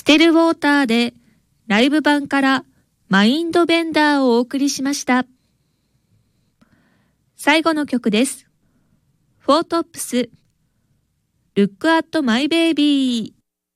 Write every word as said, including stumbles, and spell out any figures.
ステルウォーターでライブ版からマインドベンダーをお送りしました。最後の曲です。フォートップス、Look at My Baby。